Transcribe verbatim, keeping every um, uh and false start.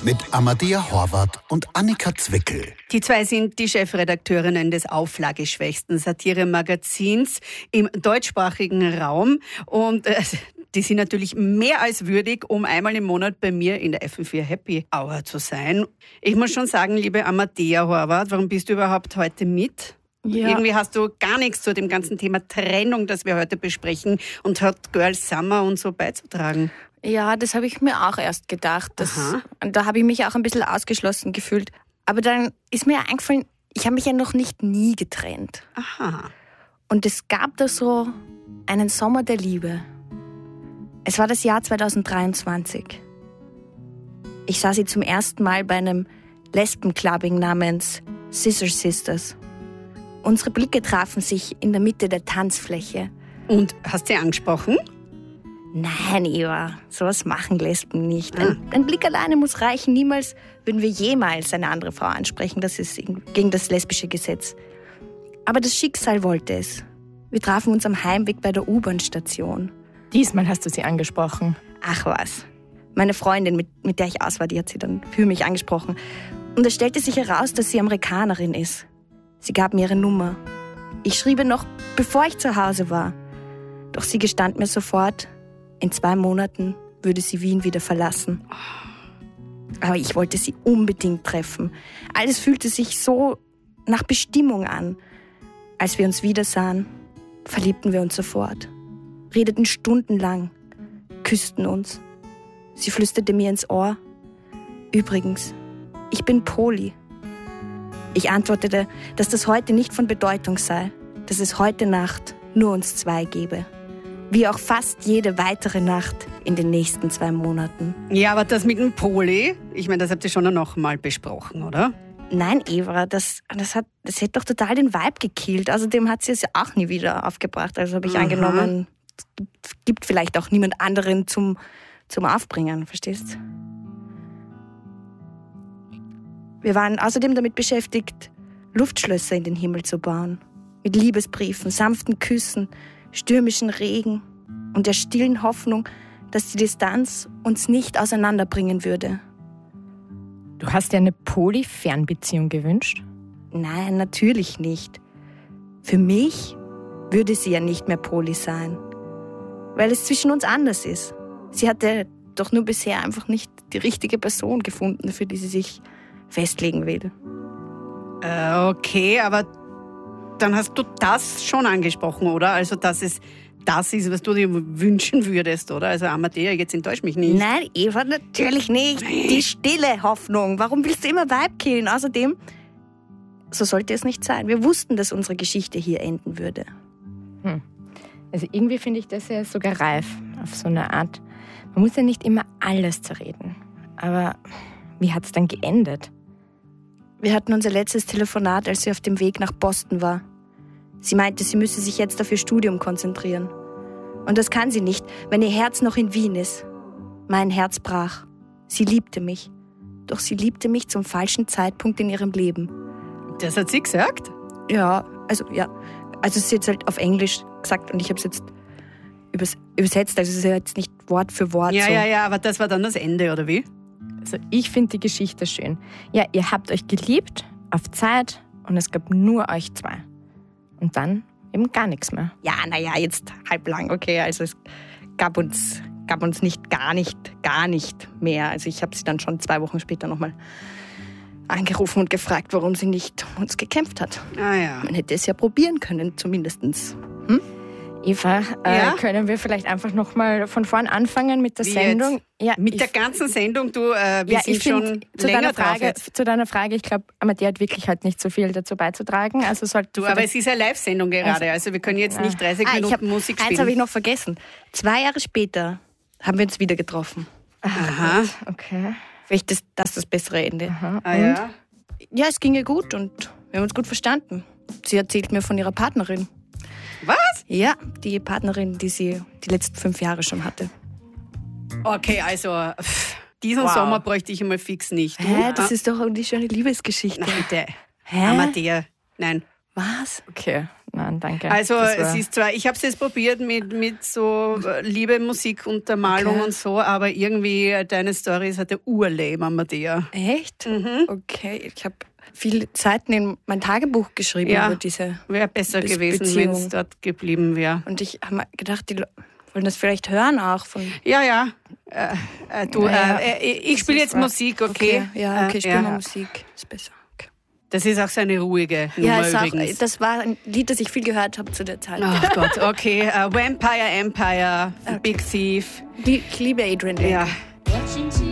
mit Amadea Horvath und Annika Zwickel. Die zwei sind die Chefredakteurinnen des auflageschwächsten Satire-Magazins im deutschsprachigen Raum und äh, die sind natürlich mehr als würdig, um einmal im Monat bei mir in der F M vier Happy Hour zu sein. Ich muss schon sagen, liebe Amadea Horvath, warum bist du überhaupt heute mit? Ja. Irgendwie hast du gar nichts zu dem ganzen Thema Trennung, das wir heute besprechen, und Hot Girl Summer und so beizutragen. Ja, das habe ich mir auch erst gedacht. Das, da habe ich mich auch ein bisschen ausgeschlossen gefühlt. Aber dann ist mir eingefallen, ich habe mich ja noch nicht nie getrennt. Aha. Und es gab da so einen Sommer der Liebe. Es war das Jahr zweitausenddreiundzwanzig. Ich sah sie zum ersten Mal bei einem Lesbenclubbing namens Scissor Sisters. Unsere Blicke trafen sich in der Mitte der Tanzfläche. Und hast du sie angesprochen? Nein, Eva, sowas machen Lesben nicht. Ein, ein Blick alleine muss reichen. Niemals würden wir jemals eine andere Frau ansprechen. Das ist gegen das lesbische Gesetz. Aber das Schicksal wollte es. Wir trafen uns am Heimweg bei der U-Bahn-Station. Diesmal hast du sie angesprochen. Ach was. Meine Freundin, mit, mit der ich aus war, die hat sie dann für mich angesprochen. Und es stellte sich heraus, dass sie Amerikanerin ist. Sie gab mir ihre Nummer. Ich schrieb ihr noch, bevor ich zu Hause war. Doch sie gestand mir sofort, in zwei Monaten würde sie Wien wieder verlassen. Aber ich wollte sie unbedingt treffen. Alles fühlte sich so nach Bestimmung an. Als wir uns wiedersahen, verliebten wir uns sofort. Redeten stundenlang, küssten uns. Sie flüsterte mir ins Ohr: Übrigens, ich bin Poli. Ich antwortete, dass das heute nicht von Bedeutung sei, dass es heute Nacht nur uns zwei gäbe. Wie auch fast jede weitere Nacht in den nächsten zwei Monaten. Ja, aber das mit dem Poli, ich meine, das habt ihr schon noch mal besprochen, oder? Nein, Eva, das, das, hat, das hätte doch total den Vibe gekillt. Außerdem hat sie es ja auch nie wieder aufgebracht. Also habe ich Aha. angenommen, es gibt vielleicht auch niemand anderen zum, zum Aufbringen, verstehst? Wir waren außerdem damit beschäftigt, Luftschlösser in den Himmel zu bauen. Mit Liebesbriefen, sanften Küssen, stürmischen Regen und der stillen Hoffnung, dass die Distanz uns nicht auseinanderbringen würde. Du hast dir eine Poly-Fernbeziehung gewünscht? Nein, natürlich nicht. Für mich würde sie ja nicht mehr Poly sein, weil es zwischen uns anders ist. Sie hatte doch nur bisher einfach nicht die richtige Person gefunden, für die sie sich festlegen will. Äh, okay, aber dann hast du das schon angesprochen, oder? Also, dass es das ist, was du dir wünschen würdest, oder? Also, Amadea, jetzt enttäusch mich nicht. Nein, Eva, natürlich nicht. Nein. Die stille Hoffnung. Warum willst du immer Vibe killen? Außerdem, so sollte es nicht sein. Wir wussten, dass unsere Geschichte hier enden würde. Hm. Also, irgendwie finde ich das ja sogar reif, auf so eine Art. Man muss ja nicht immer alles zerreden. Aber wie hat es dann geendet? Wir hatten unser letztes Telefonat, als sie auf dem Weg nach Boston war. Sie meinte, sie müsse sich jetzt auf ihr Studium konzentrieren. Und das kann sie nicht, wenn ihr Herz noch in Wien ist. Mein Herz brach. Sie liebte mich. Doch sie liebte mich zum falschen Zeitpunkt in ihrem Leben. Das hat sie gesagt? Ja, also ja. Also sie hat es halt auf Englisch gesagt und ich habe es jetzt übers, übersetzt. Also es ist ja jetzt nicht Wort für Wort. Ja, so. ja, ja, aber das war dann das Ende, oder wie? Also ich finde die Geschichte schön. Ja, ihr habt euch geliebt, auf Zeit, und es gab nur euch zwei. Und dann eben gar nichts mehr. Ja, naja, jetzt halblang, okay. Also es gab uns, gab uns nicht gar nicht, gar nicht mehr. Also ich habe sie dann schon zwei Wochen später nochmal angerufen und gefragt, warum sie nicht um uns gekämpft hat. Ah ja. Man hätte es ja probieren können, zumindestens. Hm? Eva, äh, Ja? können wir vielleicht einfach nochmal von vorn anfangen mit der Wie Sendung? Ja, Mit ich, der ganzen Sendung, du, äh, wir ja, sind ich schon find, zu länger deiner drauf Frage, jetzt. zu deiner Frage, ich glaube, Amadea hat wirklich halt nicht so viel dazu beizutragen. Also sollte Du, aber es ist eine Live-Sendung gerade, also wir können jetzt nicht dreißig Ah, ich Minuten hab, Musik eins spielen. habe ich noch vergessen. Zwei Jahre später haben wir uns wieder getroffen. Aha. Okay. Vielleicht ist das das bessere Ende. Aha. Ah, ja. Ja, es ging ihr gut und wir haben uns gut verstanden. Sie erzählt mir von ihrer Partnerin. Was? Ja, die Partnerin, die sie die letzten fünf Jahre schon hatte. Okay, also pff, diesen Wow. Sommer bräuchte ich einmal fix nicht. Du? Hä, das Ah, ist doch die schöne Liebesgeschichte. na bitte. Hä? Amadea. Nein. Was? Okay. Nein, danke. Also Das war- es ist zwar, ich habe es jetzt probiert mit, mit so Liebe, Musik, Untermalung Okay. und so, aber irgendwie deine Story ist halt der Urleben, Amadea. Echt? Mhm. Okay, ich habe viele Seiten in mein Tagebuch geschrieben Ja. über diese. Wäre besser Be- gewesen, wenn Beziehung. es dort geblieben wäre. Und ich habe mir gedacht, die Le- wollen das vielleicht hören auch von. Ja, ja. Äh, äh, du, Naja, äh, äh, ich spiele jetzt Musik, okay? Ja, okay, Äh, spiel mal Musik. Ist besser. Okay. Das ist auch so eine ruhige Nummer Ja, ist auch, übrigens. das war ein Lied, das ich viel gehört habe zu der Zeit. Ach Gott, okay. Uh, Vampire Empire, Big Thief. Die- Ich liebe Adrian Lake. Ja. What you